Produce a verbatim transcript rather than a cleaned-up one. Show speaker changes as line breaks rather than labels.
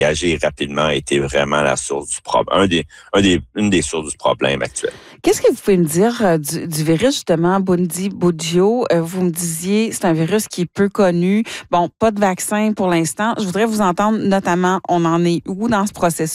agir rapidement a été vraiment la source du problème, un des, un des, une des sources du problème actuel.
Qu'est-ce que vous pouvez me dire euh, du, du virus, justement, Bundi Bugyo? Euh, vous me disiez, c'est un virus qui est peu connu. Bon, pas de vaccin pour l'instant. Je voudrais vous entendre, notamment, on en est où dans ce processus?